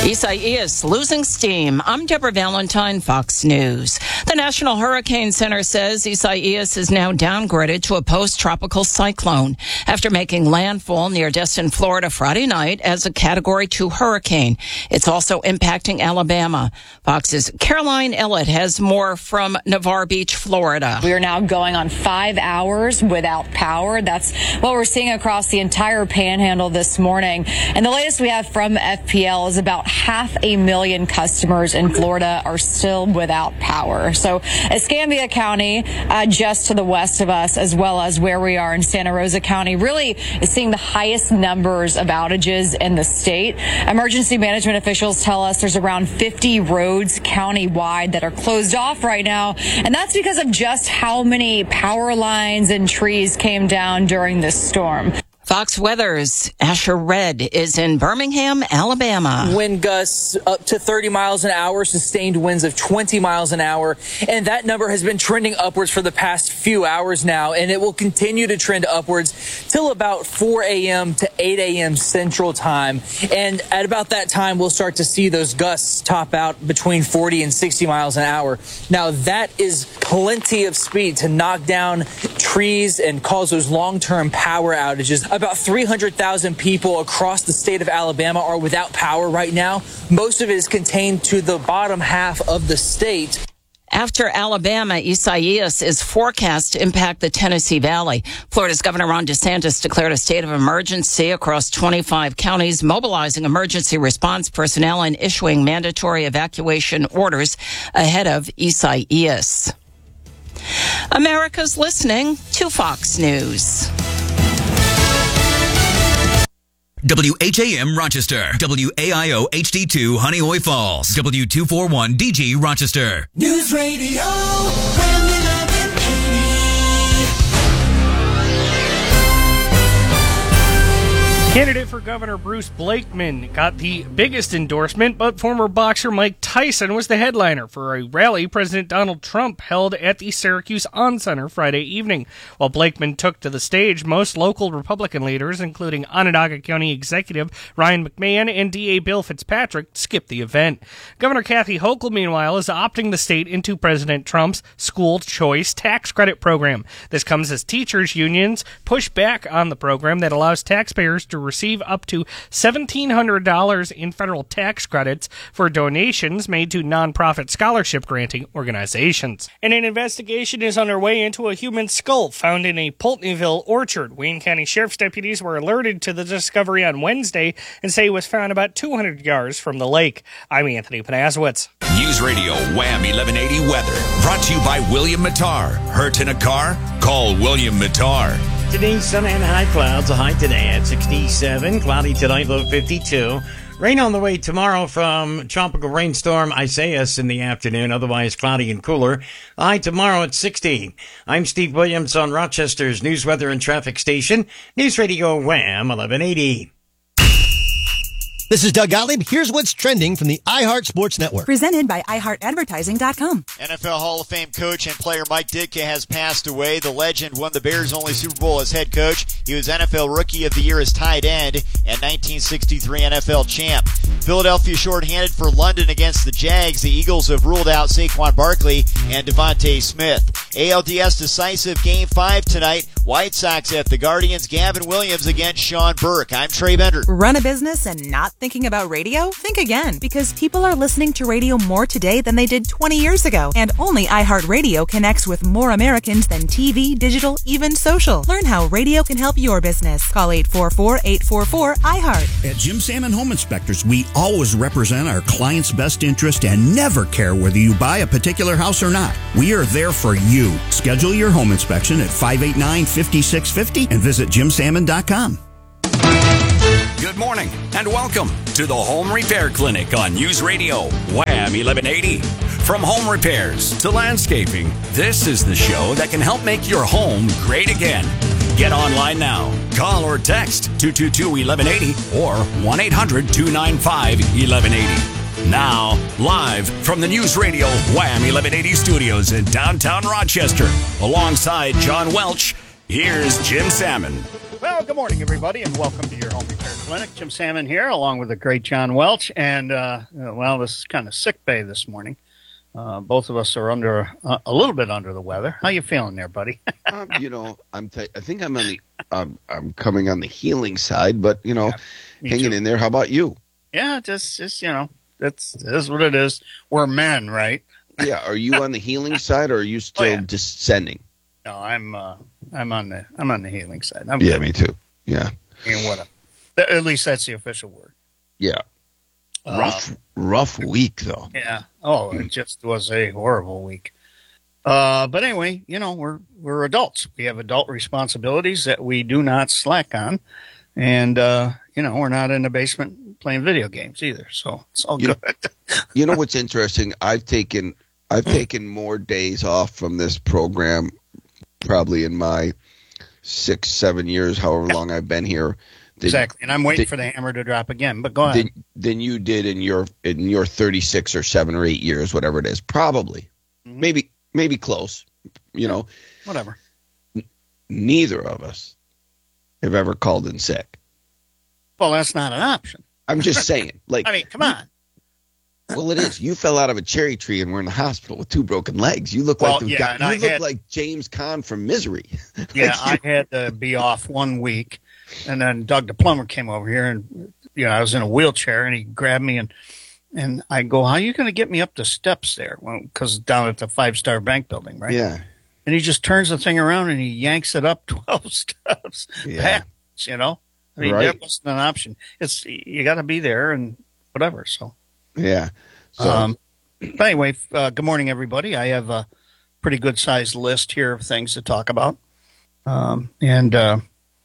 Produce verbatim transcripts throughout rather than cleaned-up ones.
Isaias losing steam. I'm Deborah Valentine, Fox News. The National Hurricane Center says Isaias is now downgraded to a post-tropical cyclone after making landfall near Destin, Florida Friday night as a Category two hurricane. It's also impacting Alabama. Fox's Caroline Ellett has more from Navarre Beach, Florida. We are now going on five hours without power. That's what we're seeing across the entire panhandle this morning. And the latest we have from F P L is about half a million customers in Florida are still without power. So Escambia County, uh, just to the west of us, as well as where we are in Santa Rosa County, really is seeing the highest numbers of outages in the state. Emergency management officials tell us there's around fifty roads county-wide that are closed off right now. And that's because of just how many power lines and trees came down during this storm. Fox Weather's Asher Red is in Birmingham, Alabama. Wind gusts up to thirty miles an hour, sustained winds of twenty miles an hour. And that number has been trending upwards for the past few hours now. And it will continue to trend upwards till about four a.m. to eight a.m. Central Time. And at about that time, we'll start to see those gusts top out between forty and sixty miles an hour. Now, that is plenty of speed to knock down trees and cause those long-term power outages. About three hundred thousand people across the state of Alabama are without power right now. Most of it is contained to the bottom half of the state. After Alabama, Isaias is forecast to impact the Tennessee Valley. Florida's Governor Ron DeSantis declared a state of emergency across twenty-five counties, mobilizing emergency response personnel and issuing mandatory evacuation orders ahead of Isaias. America's listening to Fox News. W H A M Rochester, W A I O H D two Honeoye Falls, W two forty-one D G Rochester. News Radio eleven eighty. Candidate for Governor Bruce Blakeman got the biggest endorsement, but former boxer Mike Tyson was the headliner for a rally President Donald Trump held at the Syracuse On Center Friday evening. While Blakeman took to the stage, most local Republican leaders, including Onondaga County Executive Ryan McMahon and D A Bill Fitzpatrick, skipped the event. Governor Kathy Hochul, meanwhile, is opting the state into President Trump's school choice tax credit program. This comes as teachers' unions push back on the program that allows taxpayers to receive up to seventeen hundred dollars in federal tax credits for donations made to nonprofit scholarship granting organizations. And an investigation is underway into a human skull found in a Pulteneyville orchard. Wayne County Sheriff's deputies were alerted to the discovery on Wednesday and say it was found about two hundred yards from the lake. I'm Anthony Panazowitz. News Radio Wham eleven eighty weather brought to you by William Mattar. Hurt in a car? Call William Mattar. Today, sun and high clouds. A high today at sixty-seven. Cloudy tonight, low fifty-two. Rain on the way tomorrow from tropical rainstorm Isaias in the afternoon. Otherwise cloudy and cooler. A high tomorrow at sixty. I'm Steve Williams on Rochester's News, Weather, and Traffic Station. News Radio Wham eleven eighty. This is Doug Gottlieb. Here's what's trending from the iHeart Sports Network. Presented by i heart advertising dot com. N F L Hall of Fame coach and player Mike Ditka has passed away. The legend won the Bears' only Super Bowl as head coach. He was N F L Rookie of the Year as tight end and nineteen sixty-three N F L champ. Philadelphia shorthanded for London against the Jags. The Eagles have ruled out Saquon Barkley and Devontae Smith. A L D S decisive Game five tonight. White Sox at the Guardians. Gavin Williams against Sean Burke. I'm Trey Bender. Run a business and not thinking about radio? Think again, because people are listening to radio more today than they did twenty years ago. And only iHeartRadio connects with more Americans than T V, digital, even social. Learn how radio can help your business. Call eight four four, eight four four, I heart. At Jim Salmon Home Inspectors, we always represent our clients' best interest and never care whether you buy a particular house or not. We are there for you. Schedule your home inspection at five eight nine, five six five zero and visit jim salmon dot com. Good morning and welcome to the Home Repair Clinic on News Radio Wham eleven eighty. From home repairs to landscaping, this is the show that can help make your home great again. Get online now. Call or text two two two, eleven eighty or one eight hundred, two nine five, eleven eighty. Now, live from the News Radio Wham eleven eighty studios in downtown Rochester, alongside John Welch, here's Jim Salmon. Well, good morning, everybody, and welcome to your home repair clinic. Jim Salmon here, along with the great John Welch. And, uh, well, this is kind of sick bay this morning. Uh, both of us are under uh, a little bit under the weather. How you feeling there, buddy? um, you know, I'm. T- I think I'm on the. Um, I'm coming on the healing side, but you know, yeah, hanging too. in there. How about you? Yeah, just, just you know, that's it is what it is. We're men, right? Yeah. Are you on the healing side, or are you still oh, yeah. descending? No, I'm. Uh, I'm on the. I'm on the healing side. I'm yeah, good. me too. Yeah. And what? At least that's the official word. Yeah. Uh, rough, rough week though. Yeah. Oh, it just was a horrible week. Uh, but anyway, you know, we're we're adults. We have adult responsibilities that we do not slack on, and uh, you know, we're not in the basement playing video games either. So it's all you good. Know, you know what's interesting? I've taken I've taken more days off from this program, probably in my six, seven years, however long I've been here. Than, exactly, and I'm waiting than, for the hammer to drop again. But go ahead. Than, than you did in your in your thirty-six or seven or eight years, whatever it is. Probably, mm-hmm. maybe, maybe close. You know, whatever. N- neither of us have ever called in sick. Well, that's not an option. I'm just saying. Like, I mean, come on. Well, it is. You fell out of a cherry tree and were in the hospital with two broken legs. You look well, like the yeah, guy, you look had, like James Caan from Misery. Yeah, I had to be off one week, and then Doug the plumber came over here, and you know I was in a wheelchair, and he grabbed me, and and I go, "How are you going to get me up the steps there?" Well, because down at the Five Star Bank building, right? Yeah. And he just turns the thing around and he yanks it up twelve steps. Yeah. Backwards, you know, I mean, right. that wasn't an option. It's you got to be there and whatever. So. Yeah. So. Um, but anyway, uh, good morning, everybody. I have a pretty good sized list here of things to talk about. Um, and uh,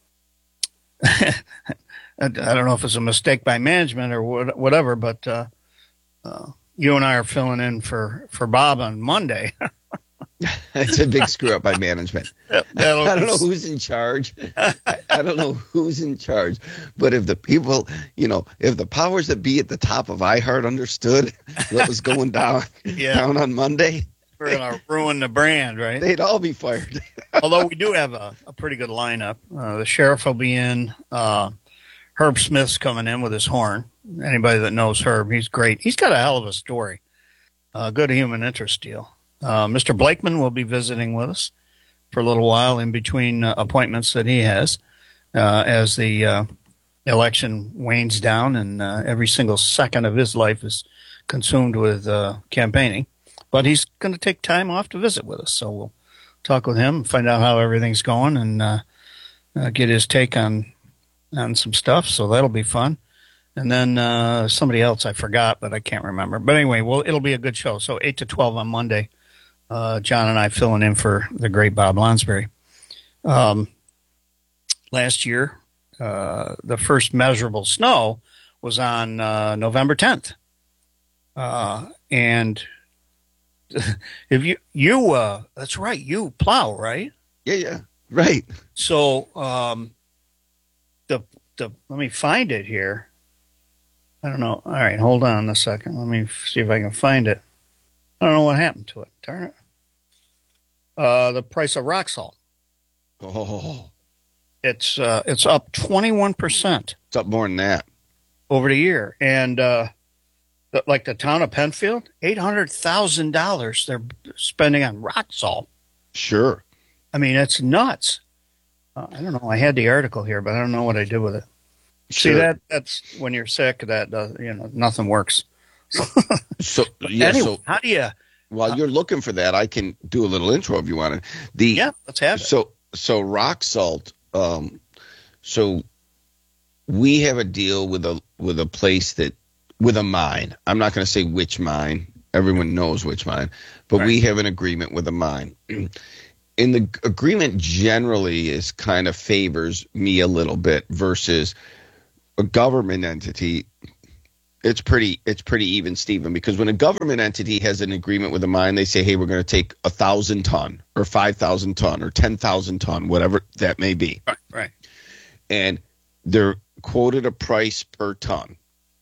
I don't know if it's a mistake by management or what, whatever, but uh, uh, you and I are filling in for, for Bob on Monday. It's a big screw up by management. I don't know who's in charge. I don't know who's in charge. But if the people, you know, if the powers that be at the top of iHeart understood what was going down yeah. down on Monday, we're going to ruin the brand, right? They'd all be fired. Although we do have a, a pretty good lineup. Uh, the sheriff will be in. Uh, Herb Smith's coming in with his horn. Anybody that knows Herb, he's great. He's got a hell of a story. Uh, good human interest deal. Uh, Mister Blakeman will be visiting with us for a little while in between uh, appointments that he has uh, as the uh, election wanes down and uh, every single second of his life is consumed with uh, campaigning. But he's going to take time off to visit with us. So we'll talk with him, find out how everything's going, and uh, uh, get his take on on some stuff. So that'll be fun. And then uh, somebody else I forgot, but I can't remember. But anyway, well, it'll be a good show. So eight to twelve on Monday. Uh, John and I filling in for the great Bob Lonsberry. Um, last year, uh, the first measurable snow was on uh, November tenth. Uh, and if you, you uh, that's right, you plow, right? Yeah, yeah, right. So um, the the let me find it here. I don't know. All right, hold on a second. Let me see if I can find it. I don't know what happened to it. Darn it. Uh, the price of rock salt. Oh. It's uh, it's up twenty-one percent. It's up more than that. Over the year. And uh, the, like the town of Penfield, eight hundred thousand dollars they're spending on rock salt. Sure. I mean, it's nuts. Uh, I don't know. I had the article here, but I don't know what I did with it. Sure. See, that that's when you're sick, that, uh, you know, nothing works. So, yeah, anyway, so how do you... While you're looking for that, I can do a little intro if you want to. The yeah, let's have it. So, so rock salt. Um, so we have a deal with a with a place that with a mine. I'm not going to say which mine. Everyone knows which mine, but right. we have an agreement with a mine. And the agreement generally is kind of favors me a little bit versus a government entity. It's pretty it's pretty even, Stephen, because when a government entity has an agreement with a mine, they say, hey, we're going to take a thousand ton or five thousand ton or ten thousand ton, whatever that may be. Right, right. And they're quoted a price per ton.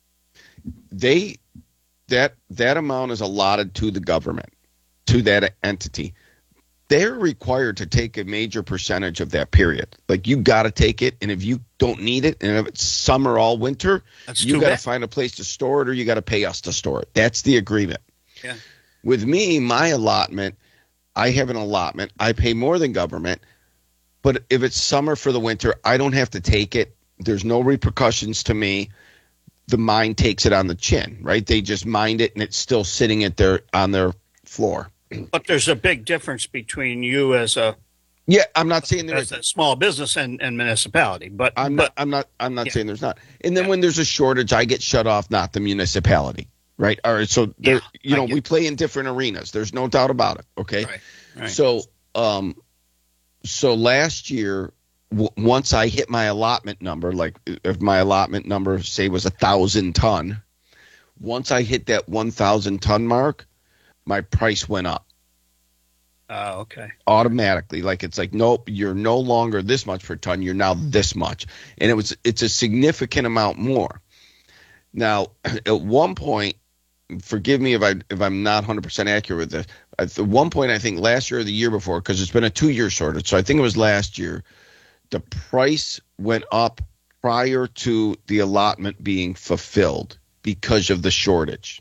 They that that amount is allotted to the government, to that entity. they're required to take a major percentage of that period. Like, you got to take it, and if you don't need it, and if it's summer all winter, That's you too got to bad. find a place to store it, or you got to pay us to store it. That's the agreement. Yeah. With me, my allotment, I have an allotment. I pay more than government, but if it's summer for the winter, I don't have to take it. There's no repercussions to me. The mine takes it on the chin, right? They just mined it, and it's still sitting at their on their floor. But there's a big difference between you as a Yeah, I'm not saying there as is. a small business and, and municipality, but I'm but not. I'm not. I'm not Yeah. saying there's not. And then when there's a shortage, I get shut off, not the municipality, right? All right. So there, Yeah, you I know, get we play in different arenas. There's no doubt about it. Okay. Right, right. So, um, so last year, w- once I hit my allotment number, like if my allotment number say was a thousand ton, once I hit that one thousand ton mark, my price went up. Oh, okay. Automatically. Like, it's like, nope, you're no longer this much per ton, you're now this much. And it was it's a significant amount more. Now, at one point, forgive me if I if I'm not one hundred percent accurate with this. At one point, I think last year or the year before, because it's been a two-year shortage, so I think it was last year, the price went up prior to the allotment being fulfilled because of the shortage.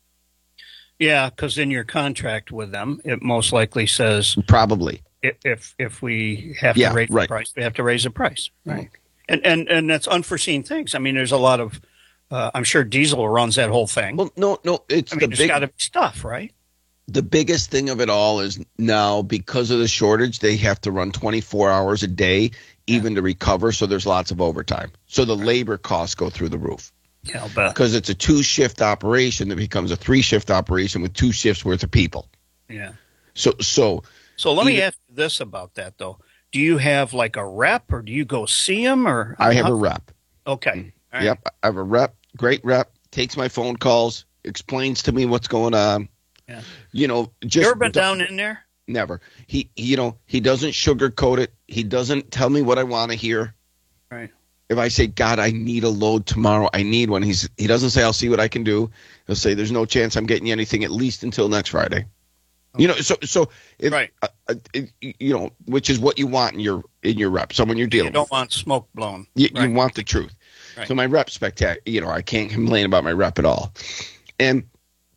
Yeah, because in your contract with them, it most likely says Probably. if if, if we have Yeah, to raise right. the price, we have to raise the price. Right. And and and that's unforeseen things. I mean, there's a lot of. Uh, I'm sure diesel runs that whole thing. Well, no, no, it's I the mean, there's big. got to be stuff, right? The biggest thing of it all is now, because of the shortage, they have to run twenty-four hours a day, even to recover. So there's lots of overtime. So the labor costs go through the roof. Yeah, I'll bet. Because it's a two shift operation that becomes a three shift operation with two shifts worth of people. Yeah. So, so, So let me even- ask you this about that, though. Do you have like a rep, or do you go see them, or I have how- a rep. Okay. All right. Yep. I have a rep, great rep, takes my phone calls, explains to me what's going on. Yeah. You know, just You ever been down in there? Never. He, he, you know, he doesn't sugarcoat it. He doesn't tell me what I want to hear. Right. If I say, God, I need a load tomorrow, I need one. He's he doesn't say, I'll see what I can do. He'll say, there's no chance I'm getting you anything at least until next Friday. You know, so so if, Right. uh, uh, it, you know, which is what you want in your in your rep. Someone you're dealing You don't with. want smoke blown. You, Right. you want the truth. Right. So my rep spectacular. You know, I can't complain about my rep at all, and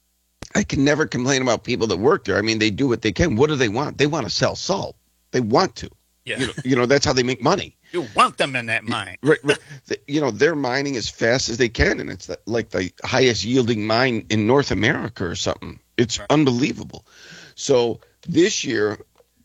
I can never complain about people that work there. I mean, they do what they can. What do they want? They want to sell salt. They want to. Yeah. You know, you know that's how they make money. You want them in that mine. Right, right. The- you know, they're mining as fast as they can, and it's the, like the highest yielding mine in North America or something. It's unbelievable. So this year,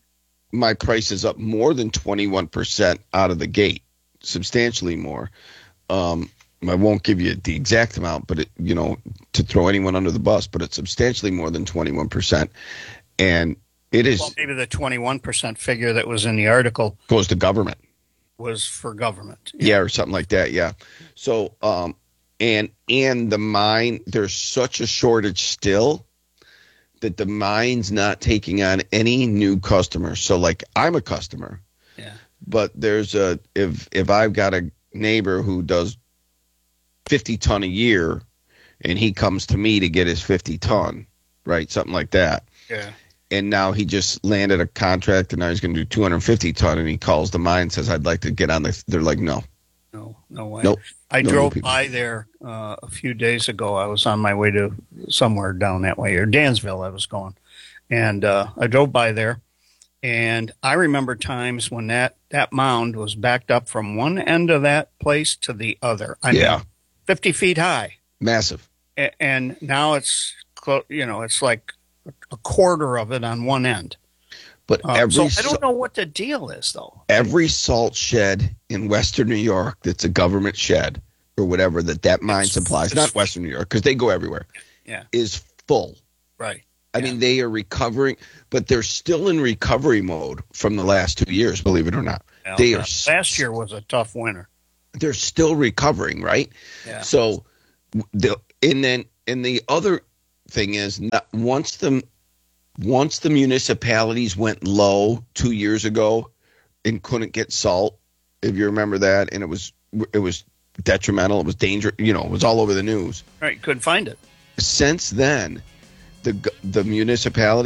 my price is up more than twenty-one percent out of the gate, substantially more. Um, I won't give you the exact amount, but it, you know, to throw anyone under the bus, but it's substantially more than twenty-one percent. And it is Well, maybe the twenty-one percent figure that was in the article goes to government. was for government. Yeah, or something like that. Yeah. So, um, and and the mine, there's such a shortage still that the mine's not taking on any new customers. So, like, I'm a customer, Yeah. but there's a if if I've got a neighbor who does fifty ton a year, and he comes to me to get his fifty ton, right? Something like that. Yeah. And now he just landed a contract, and now he's going to do two hundred fifty ton, and he calls the mine and says, I'd like to get on the, they're like, no. No, no way. Nope. I No drove people. by there uh, a few days ago. I was on my way to somewhere down that way, or Dansville I was going. And uh, I drove by there, and I remember times when that, that mound was backed up from one end of that place to the other. I Yeah. mean, fifty feet high. Massive. A- And now it's, clo- you know, it's like a quarter of it on one end. But Uh, every so I sa- don't know what the deal is, though. every salt shed in Western New York that's a government shed or whatever that that mine supplies, not Western New York, because they go everywhere, Yeah. is full. Right. I mean, they are recovering, but they're still in recovery mode from the last two years, believe it or not. Well, They are uh, last year was a tough winter. they're still recovering, right? Yeah. So, the and then and the other thing is, not, once the once the municipalities went low two years ago and couldn't get salt, if you remember that, and it was it was detrimental, it was dangerous, you know, it was all over the news. Right. Couldn't find it. Since then, the the municipalities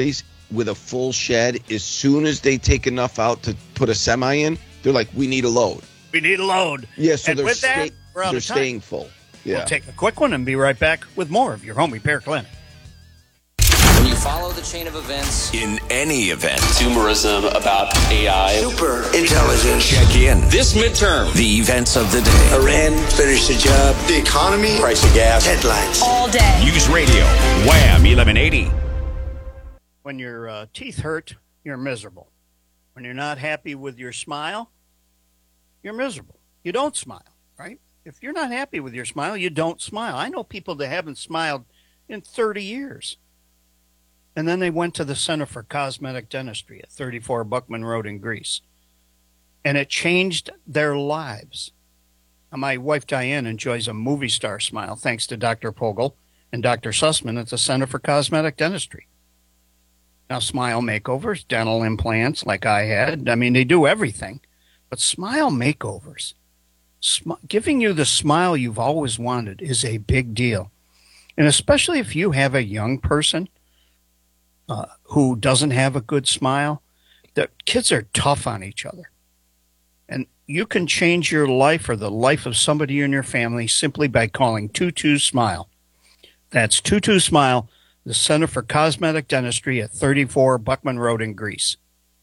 with a full shed, as soon as they take enough out to put a semi in, they're like, we need a load. We need a load. Yeah, so and they're, with sta- that, we're out they're of time. staying full. Yeah. We'll take a quick one and be right back with more of your home repair clinic. When you follow the chain of events In any event, consumerism about A I, Super intelligence. check in. this midterm, The events of the day. Iran finished the job. The economy. Price of gas. Headlines. All day. News Radio, Wham eleven eighty. When your uh, teeth hurt, you're miserable. When you're not happy with your smile, you're miserable. You don't smile, right? If you're not happy with your smile, you don't smile. I know people that haven't smiled in thirty years. And then they went to the Center for Cosmetic Dentistry at thirty-four Buckman Road in Greece. And it changed their lives. Now, my wife Diane enjoys a movie star smile thanks to Doctor Pogel and Doctor Sussman at the Center for Cosmetic Dentistry. Now, smile makeovers, dental implants like I had, I mean, they do everything. But smile makeovers, sm- giving you the smile you've always wanted is a big deal. And especially if you have a young person uh, who doesn't have a good smile, the kids are tough on each other. And you can change your life or the life of somebody in your family simply by calling two two SMILE. That's two two SMILE, the Center for Cosmetic Dentistry at thirty-four Buckman Road in Greece.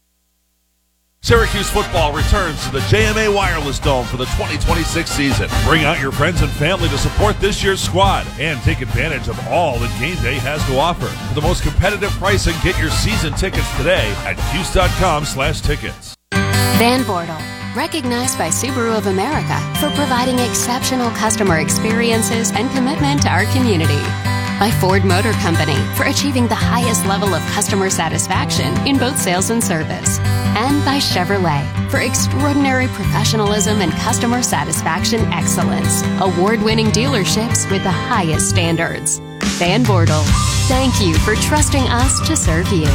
Syracuse football returns to the J M A Wireless Dome for the twenty twenty-six season. Bring out your friends and family to support this year's squad and take advantage of all that Game Day has to offer. For the most competitive pricing, get your season tickets today at Cuse.com slash tickets. Van Bortle, recognized by Subaru of America for providing exceptional customer experiences and commitment to our community. By Ford Motor Company for achieving the highest level of customer satisfaction in both sales and service. And by Chevrolet for extraordinary professionalism and customer satisfaction excellence. Award-winning dealerships with the highest standards. Van Bortle, thank you for trusting us to serve you.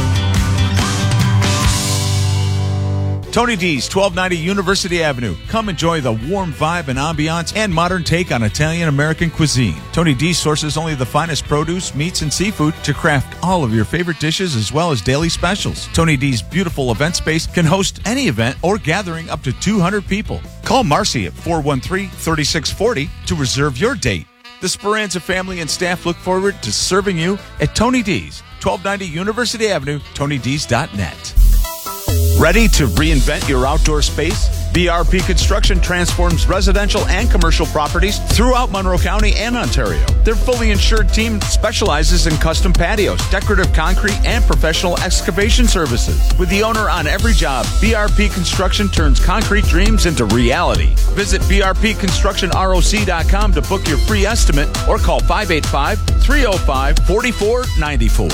Tony D's, twelve ninety University Avenue. Come enjoy the warm vibe and ambiance and modern take on Italian-American cuisine. Tony D sources only the finest produce, meats, and seafood to craft all of your favorite dishes as well as daily specials. Tony D's beautiful event space can host any event or gathering up to two hundred people. Call Marcy at four one three, three six four zero to reserve your date. The Speranza family and staff look forward to serving you at Tony D's, twelve ninety University Avenue, tony d's dot net. Ready to reinvent your outdoor space? B R P Construction transforms residential and commercial properties throughout Monroe County and Ontario. Their fully insured team specializes in custom patios, decorative concrete, and professional excavation services. With the owner on every job, B R P Construction turns concrete dreams into reality. Visit b r p construction r o c dot com to book your free estimate or call five eight five, three oh five, four four nine four.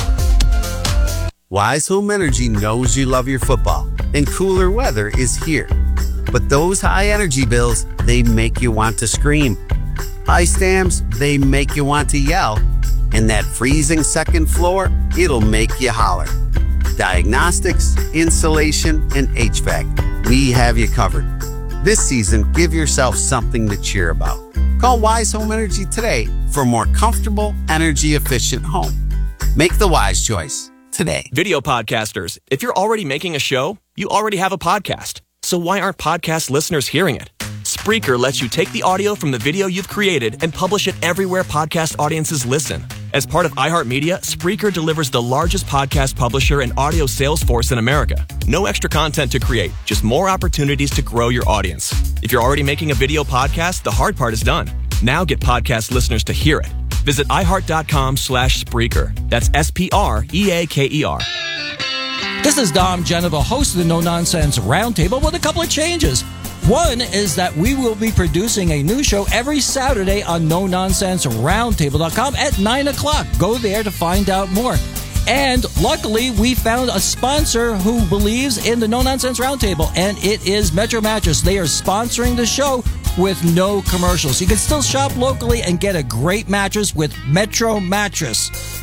Wise Home Energy knows you love your football, and cooler weather is here. But those high energy bills, they make you want to scream. Ice dams, they make you want to yell. And that freezing second floor, it'll make you holler. Diagnostics, insulation, and H V A C, we have you covered. This season, give yourself something to cheer about. Call Wise Home Energy today for a more comfortable, energy-efficient home. Make the wise choice today. Video podcasters, if you're already making a show, you already have a podcast. So why aren't podcast listeners hearing it? Spreaker lets you take the audio from the video you've created and publish it everywhere podcast audiences listen. As part of iHeartMedia, Spreaker delivers the largest podcast publisher and audio sales force in America. No extra content to create, just more opportunities to grow your audience. If you're already making a video podcast, the hard part is done. Now get podcast listeners to hear it. Visit iHeart.com slash Spreaker. That's S P R E A K E R. This is Dom Jenna, the host of the No Nonsense Roundtable, with a couple of changes. One is that we will be producing a new show every Saturday on no nonsense roundtable dot com at nine o'clock. Go there to find out more. And luckily, we found a sponsor who believes in the No Nonsense Roundtable, and it is Metro Mattress. They are sponsoring the show with no commercials. You can still shop locally and get a great mattress with Metro Mattress.